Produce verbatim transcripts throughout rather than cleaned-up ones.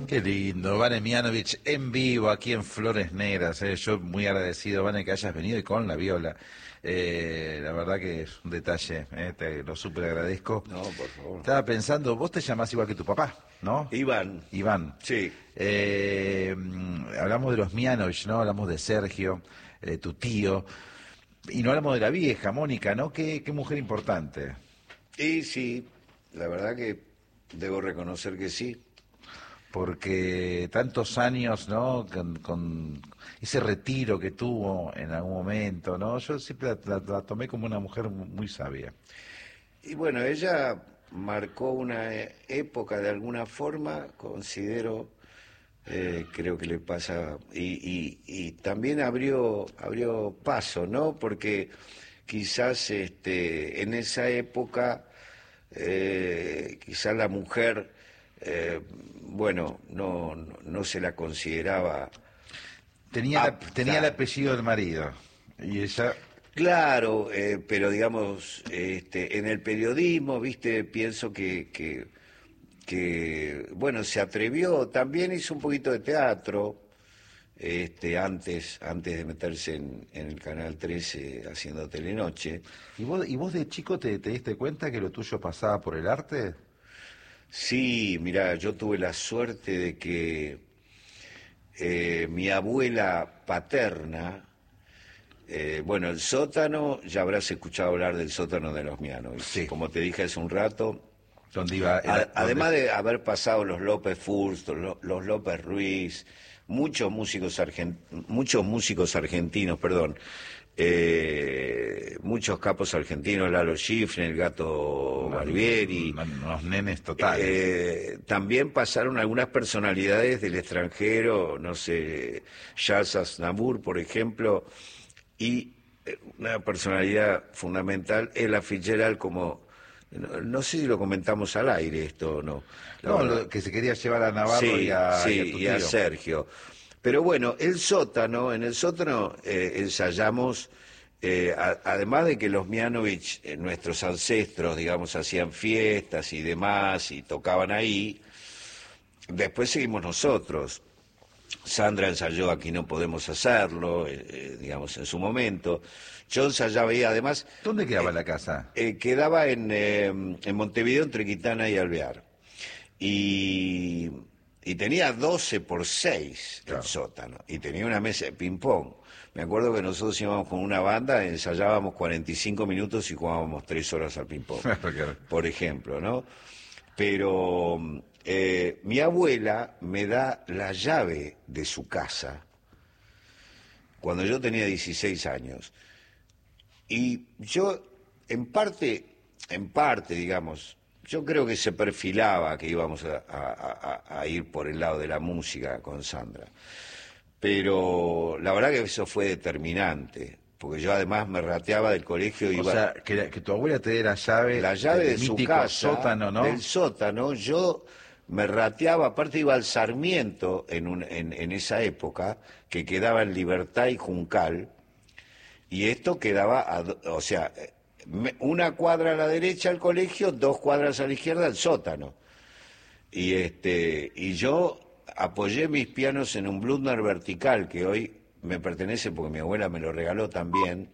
Qué lindo, Vane Mianovich en vivo aquí en Flores Negras. Eh. Yo muy agradecido, Vane, que hayas venido y con la viola. Eh, la verdad que es un detalle, eh, te lo súper agradezco. No, por favor. Estaba pensando, vos te llamás igual que tu papá, ¿no? Iván. Iván. Sí. Eh, hablamos de los Mianovich, ¿no? Hablamos de Sergio, de tu tío. Y no hablamos de la vieja, Mónica, ¿no? Qué, qué mujer importante. Y sí, la verdad que debo reconocer que sí. Porque tantos años, ¿no? Con, con ese retiro que tuvo en algún momento, ¿no? Yo siempre la, la, la tomé como una mujer muy sabia. Y bueno, ella marcó una época de alguna forma, considero, eh, creo que le pasa, y, y, y también abrió, abrió paso, ¿no? Porque quizás este, en esa época, eh, quizás la mujer... Eh, bueno, no, no, no se la consideraba. Tenía, la, tenía el apellido del marido. Y ella. Claro, eh, pero digamos, este, en el periodismo, viste, pienso que, que, que, bueno, se atrevió, también hizo un poquito de teatro, este, antes, antes de meterse en, en el Canal trece haciendo Telenoche. ¿Y vos, y vos de chico te, te diste cuenta que lo tuyo pasaba por el arte? Sí, mira, yo tuve la suerte de que eh, mi abuela paterna, eh, bueno, el sótano, ya habrás escuchado hablar del sótano de los Mianovich. Sí. Como te dije hace un rato, donde iba, era, a, donde... además de haber pasado los López Furst, los, los López Ruiz, muchos músicos, argent, muchos músicos argentinos, perdón, Eh, muchos capos argentinos, Lalo Schifrin, el Gato Barbieri, unos nenes totales. Eh, también pasaron algunas personalidades del extranjero, no sé, Charles Aznavour, por ejemplo, y una personalidad fundamental, Ella Fitzgerald, como, no, no sé si lo comentamos al aire esto o no. No, lo, que se quería llevar a Navarro sí, y, a, sí, y, a tu y a Sergio. Pero bueno, el sótano, en el sótano eh, ensayamos, eh, a, además de que los Mianovich, eh, nuestros ancestros, digamos, hacían fiestas y demás, y tocaban ahí, después seguimos nosotros. Sandra ensayó Aquí no podemos hacerlo, eh, eh, digamos, en su momento. Yo ensayaba ahí, además... ¿Dónde quedaba eh, la casa? Eh, quedaba en, eh, en Montevideo, entre Quitana y Alvear. Y... Y tenía doce por seis claro. El sótano, y tenía una mesa de ping-pong. Me acuerdo que nosotros íbamos con una banda, ensayábamos cuarenta y cinco minutos y jugábamos tres horas al ping-pong, por ejemplo, ¿no? Pero eh, mi abuela me da la llave de su casa cuando yo tenía dieciséis años. Y yo, en parte, en parte, digamos... Yo creo que se perfilaba que íbamos a, a, a, a ir por el lado de la música con Sandra. Pero la verdad que eso fue determinante, porque yo además me rateaba del colegio. O iba, sea, que, que tu abuela te dé la llave, la llave de su casa, sótano, ¿no? del sótano. Yo me rateaba, aparte iba al Sarmiento en, un, en, en esa época, que quedaba en Libertad y Juncal, y esto quedaba, a, o sea... una cuadra a la derecha al colegio, dos cuadras a la izquierda al sótano. Y este y yo apoyé mis pianos en un Blundner vertical que hoy me pertenece porque mi abuela me lo regaló también.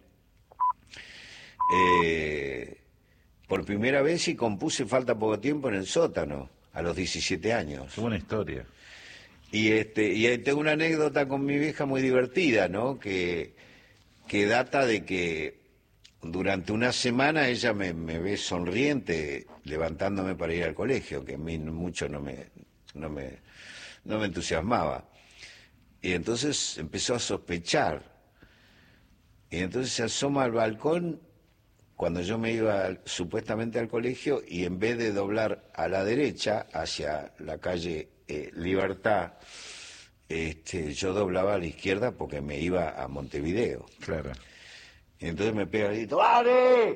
Eh, por primera vez y compuse Falta poco tiempo en el sótano, a los diecisiete años. Qué buena historia. Y este y tengo una anécdota con mi vieja muy divertida, ¿no? Que, que data de que durante una semana ella me, me ve sonriente levantándome para ir al colegio, que a mí mucho no me, no me, no me entusiasmaba. Y entonces empezó a sospechar. Y entonces se asoma al balcón cuando yo me iba supuestamente al colegio y en vez de doblar a la derecha hacia la calle eh, Libertad, este, yo doblaba a la izquierda porque me iba a Montevideo. Claro. Y entonces me pega el grito, ¡Vale!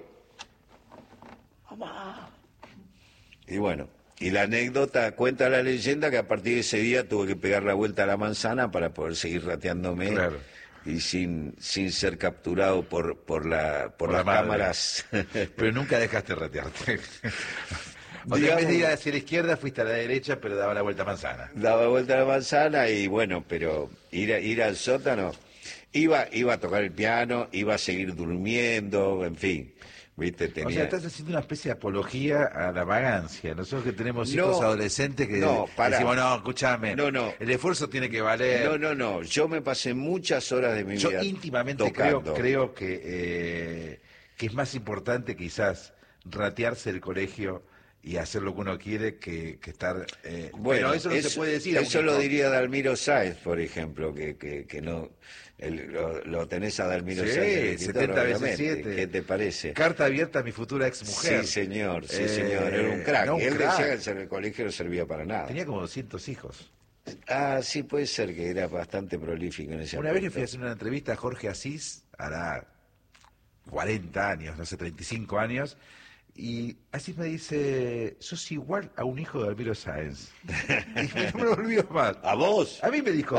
¡Mamá! Y bueno, y la anécdota, cuenta la leyenda que a partir de ese día tuve que pegar la vuelta a la manzana para poder seguir rateándome. Claro. Y sin, sin ser capturado por, por, la, por, por las la cámaras. Pero nunca dejaste ratearte. O sea, en vez de ir hacia la izquierda, fuiste a la derecha, pero daba la vuelta a manzana. Daba vuelta a la manzana y bueno, pero ir, a, ir al sótano, iba, iba a tocar el piano, iba a seguir durmiendo, en fin. ¿Viste? Tenía... O sea, estás haciendo una especie de apología a la vagancia. Nosotros que tenemos No, hijos adolescentes que no, pará. decimos, no, escúchame, No, no. el esfuerzo tiene que valer. No, no, no, yo me pasé muchas horas de mi Yo vida íntimamente creo, tocando. creo que, eh, que es más importante quizás ratearse el colegio y hacer lo que uno quiere que, que estar... Eh, Bueno, pero eso no eso, se puede decir. a un eso lo hijo. diría Dalmiro Sáenz, por ejemplo, que, que, que no... El, lo, lo tenés a Dalmiro Sí, Sáenz. el escritor, setenta veces obviamente. siete. ¿Qué te parece? Carta abierta a mi futura ex mujer. Sí, señor, sí, Eh, señor, era un crack. no, un Él crack. decía que el ser- el colegio no servía para nada. Tenía como doscientos hijos. Ah, sí, puede ser que era bastante prolífico en ese Una vez le aspecto. fui a hacer una entrevista a Jorge Asís, hará cuarenta años, no sé, treinta y cinco años, y Asís me dice, sos igual a un hijo de Dalmiro Sáenz. Y no me lo olvido más. ¿A vos? A mí me dijo.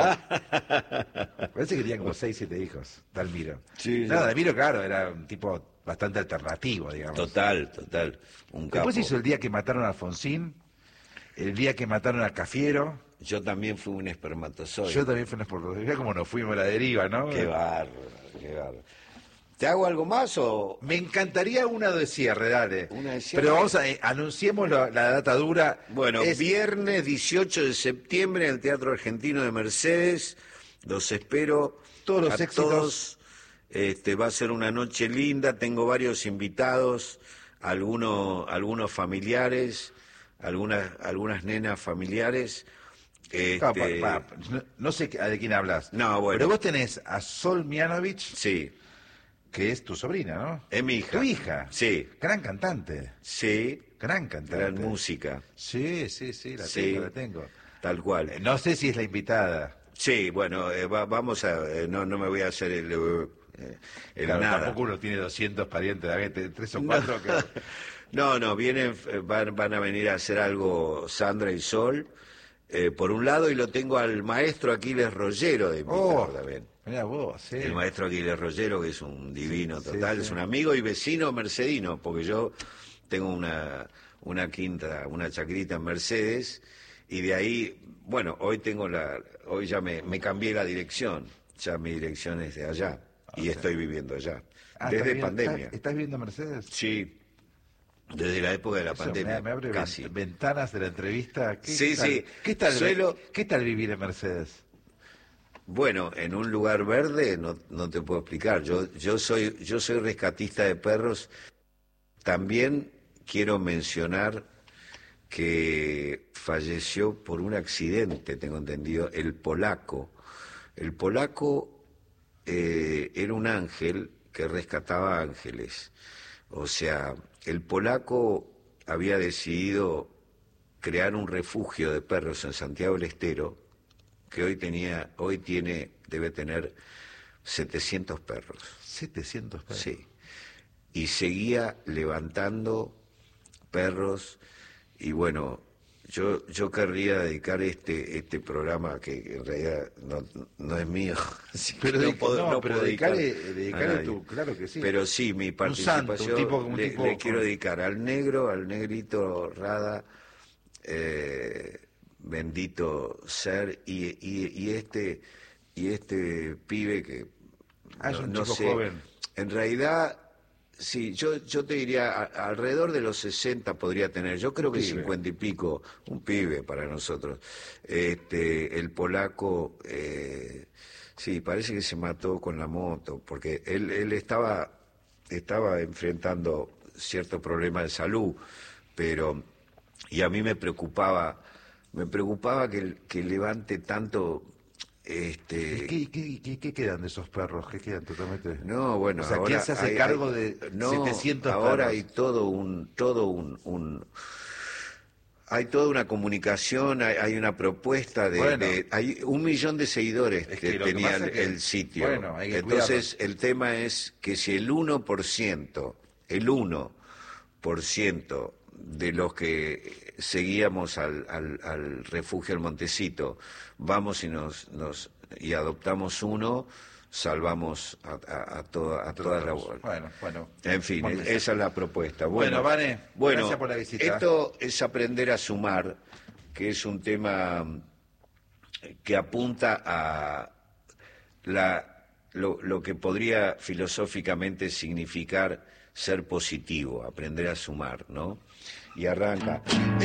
Parece que tenía como seis, siete hijos, Dalmiro. Sí, no, sí. Dalmiro, claro, era un tipo bastante alternativo, digamos. Total, total. Un capo. Después hizo el día que mataron a Alfonsín, el día que mataron a Cafiero. Yo también fui un espermatozoide. Yo también fui una por Mirá cómo nos fuimos a la deriva, ¿no? Qué bárbaro, qué bárbaro. ¿Te hago algo más o...? Me encantaría una de cierre, dale. Una de cierre. Pero vamos a, eh, anunciemos la, la data dura. Bueno, Es- viernes dieciocho de septiembre en el Teatro Argentino de Mercedes. Los espero. Todos los a éxitos. todos. Este, va a ser una noche linda. Tengo varios invitados, algunos, algunos familiares, algunas, algunas nenas familiares. Este, Pa, pa, pa, no, no sé qué- de quién hablas. No, bueno. Pero vos tenés a Sol Mianovich, Sí, que es tu sobrina, ¿no? es mi hija. Tu hija. Sí, Gran cantante. sí. Gran cantante. Gran música, Sí, sí, sí, la Sí. tengo, la tengo. tal cual. Eh, No sé si es la invitada. Sí, bueno, eh, va- vamos a... eh, no, no me voy a hacer el... eh, el Claro, nada. tampoco uno tiene doscientos parientes, a ver, tres o cuatro que... No, no, vienen, eh, van, van a venir a hacer algo Sandra y Sol, eh, por un lado, y lo tengo al maestro Aquiles Rollero de invitado Oh, también. mirá vos, sí. El maestro Aquiles Rollero, que es un divino Sí, total, sí. es un amigo y vecino mercedino, porque yo tengo una, una quinta, una chacrita en Mercedes, y de ahí, bueno, hoy tengo la, hoy ya me, me cambié la dirección, ya mi dirección es de allá, y sea. estoy viviendo allá, Ah, desde ¿estás viendo- pandemia. ¿Estás, estás viendo Mercedes? Sí, desde la época de la Eso pandemia, me, me abre casi. ven- ventanas de la entrevista. ¿Qué, Sí, qué tal, sí. ¿Qué tal, Suelo- ¿Qué tal vivir en Mercedes? Bueno, en un lugar verde no, no te puedo explicar. Yo, yo soy, yo soy rescatista de perros. También quiero mencionar que falleció por un accidente, tengo entendido, el polaco. El polaco eh, era un ángel que rescataba ángeles. O sea, el polaco había decidido crear un refugio de perros en Santiago del Estero, que hoy tenía, hoy tiene, debe tener setecientos perros. setecientos pesos. Sí. Y seguía levantando perros y bueno, yo yo querría dedicar este este programa que en realidad no, no es mío, así que Pero, no de- puedo, no, no pero puedo dedicale, dedicar a dedicale nadie. tu, claro que sí. Pero sí, mi Un santo, participación un tipo, un le, tipo le con- quiero dedicar al negro, al negrito Rada, eh, bendito ser, y, y, y este y este pibe que Ah, es no, un no chico sé, joven. en realidad sí, yo yo te diría a- alrededor de los sesenta podría tener, yo creo que Pibe. cincuenta y pico, un pibe para nosotros. Este, el polaco, eh, sí, parece que se mató con la moto, porque él, él estaba, estaba enfrentando ciertos problemas de salud, pero, y a mí me preocupaba, me preocupaba que, que levante tanto, este... ¿Qué, qué, qué, qué quedan de esos perros? ¿Qué quedan totalmente? No, bueno, O sea, ahora ¿quién se hace hay- cargo hay- de no, setecientos ahora perros? hay todo un, todo un, un- hay toda una comunicación, hay, hay una propuesta de, Bueno. de- hay un millón de seguidores Es que, que lo que tenía pasa el, es que- el sitio. bueno, hay que Entonces el tema es que si el uno por ciento, el uno por ciento de los que seguíamos al, al, al refugio El Montecito, vamos y nos, nos y adoptamos uno, salvamos a, a, a, toda, a toda la... Bueno, bueno. En fin, Montecito. Esa es la propuesta. Bueno, bueno Vane, bueno, gracias por la visita. Esto es aprender a sumar, que es un tema que apunta a la, lo, lo que podría filosóficamente significar ser positivo, aprender a sumar, ¿no? Y arranca.